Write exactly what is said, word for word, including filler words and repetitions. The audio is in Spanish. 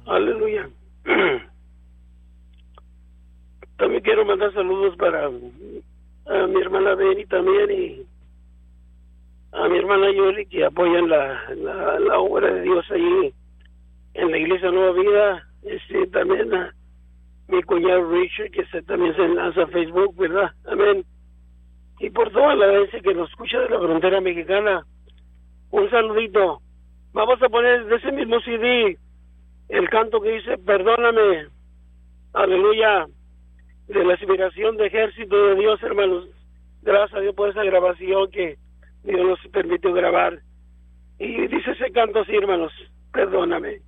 Aleluya. También quiero mandar saludos para a mi hermana Beni también y a mi hermana Yoli, que apoyan la, la, la obra de Dios allí en la Iglesia Nueva Vida. Este, también a mi cuñado Richard, que se, también se enlaza a Facebook, ¿verdad? Amén. Y por toda la gente que nos escucha de la frontera mexicana, un saludito. Vamos a poner de ese mismo C D el canto que dice Perdóname, aleluya, de la inspiración de Ejército de Dios, hermanos. Gracias a Dios por esa grabación que Dios nos permitió grabar. Y dice ese canto así, hermanos: perdóname.